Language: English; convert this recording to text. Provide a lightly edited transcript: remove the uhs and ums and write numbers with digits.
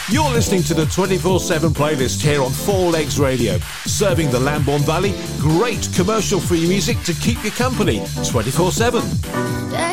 You're listening to the 24/7 playlist here on Four Legs Radio, serving the Lambourne Valley great commercial-free music to keep you company 24/7.